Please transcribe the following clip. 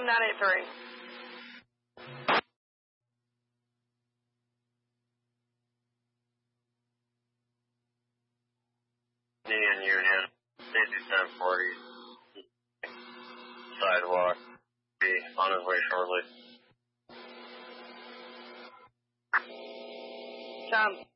983. Union, Safety 1040, sidewalk, be on his way shortly. Tom.